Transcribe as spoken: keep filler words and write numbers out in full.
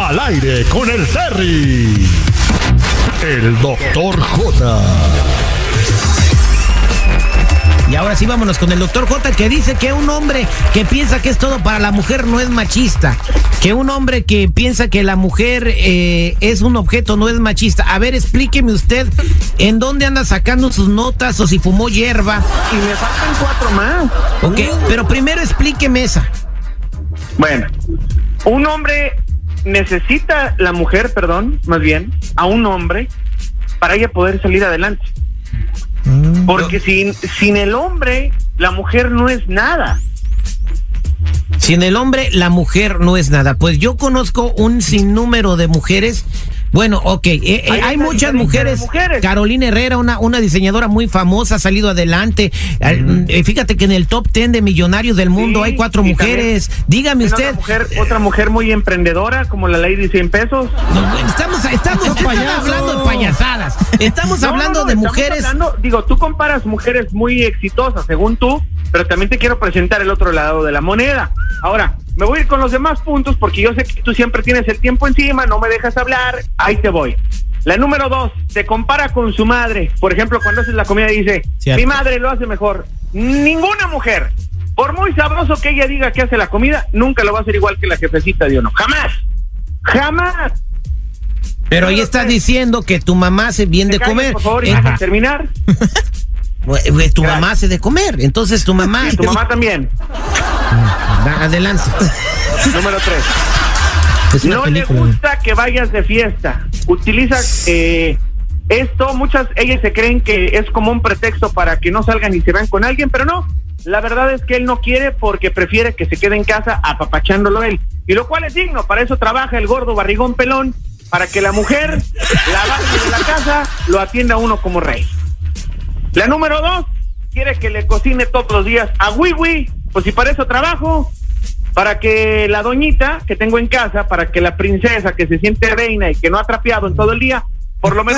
Al aire con el Terry. El doctor J. Y ahora sí vámonos con el doctor J, que dice que un hombre que piensa que es todo para la mujer no es machista. Que un hombre que piensa que la mujer eh, es un objeto no es machista. A ver, explíqueme usted en dónde anda sacando sus notas o si fumó hierba. Y me faltan cuatro más. Ok, pero primero explíqueme esa. Bueno, un hombre necesita, la mujer, perdón, más bien, a un hombre para ella poder salir adelante. Porque sin, sin el hombre, la mujer no es nada. Sin el hombre, la mujer no es nada. Pues yo conozco un sinnúmero de mujeres. Bueno, ok, eh, eh, hay, hay muchas mujeres. mujeres. Carolina Herrera, una, una diseñadora muy famosa, ha salido adelante. Mm. Eh, fíjate que en el top ten de millonarios del mundo sí, hay cuatro mujeres. Dígame usted. Otra mujer, otra mujer muy emprendedora, como la Lady cien pesos. No, estamos estamos, estamos hablando de payasadas. Estamos no, hablando no, no, de mujeres. Hablando, digo, tú comparas mujeres muy exitosas, según tú, pero también te quiero presentar el otro lado de la moneda. Ahora, me voy a ir con los demás puntos porque yo sé que tú siempre tienes el tiempo encima, no me dejas hablar, ahí te voy. La número dos, te compara con su madre. Por ejemplo, cuando haces la comida dice, cierto, mi madre lo hace mejor. Ninguna mujer, por muy sabroso que ella diga que hace la comida, nunca lo va a hacer igual que la jefecita de uno. Jamás, jamás. Pero ahí estás diciendo que tu mamá hace bien de comer. Por favor, y déjame terminar. Pues tu mamá hace de comer, entonces tu mamá... Sí, tu mamá también. Adelante. Número tres. No le gusta que vayas de fiesta. Utiliza eh, esto, muchas, ellas se creen que es como un pretexto para que no salgan y se vean con alguien, pero no. La verdad es que él no quiere porque prefiere que se quede en casa apapachándolo él. Y lo cual es digno, para eso trabaja el gordo barrigón pelón, para que la mujer, la base de la casa, lo atienda a uno como rey. La número dos, quiere que le cocine todos los días a Wiwi, pues si para eso trabajo, para que la doñita que tengo en casa, para que la princesa que se siente reina y que no ha trapeado en todo el día, por lo menos